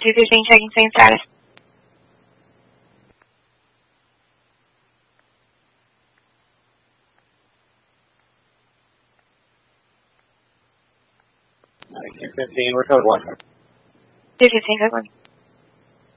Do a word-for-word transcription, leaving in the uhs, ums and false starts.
two fifteen, checking same status. two fifteen, we're code one. two fifteen, code one.